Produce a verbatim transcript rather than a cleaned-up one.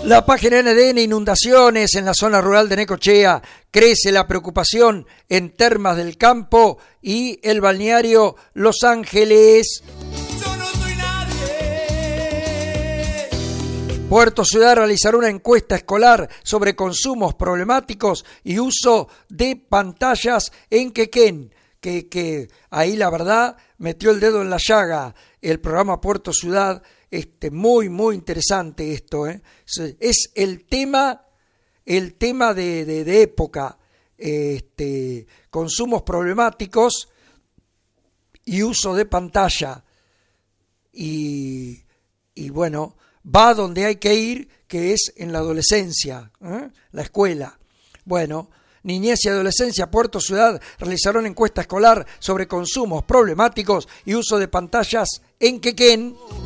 La página N D N, inundaciones en la zona rural de Necochea, crece la preocupación en Termas del Campo y el balneario Los Ángeles. Yo no soy nadie. Puerto Ciudad realizará una encuesta escolar sobre consumos problemáticos y uso de pantallas en Quequén, que, que ahí la verdad metió el dedo en la llaga el programa Puerto Ciudad. Este, muy, muy interesante esto, ¿eh? Es el tema, el tema de, de, de época, este, consumos problemáticos y uso de pantalla. Y, y bueno, va donde hay que ir, que es en la adolescencia, ¿eh? La escuela. Bueno, Niñez y Adolescencia, Puerto Ciudad realizaron encuesta escolar sobre consumos problemáticos y uso de pantallas en Quequén.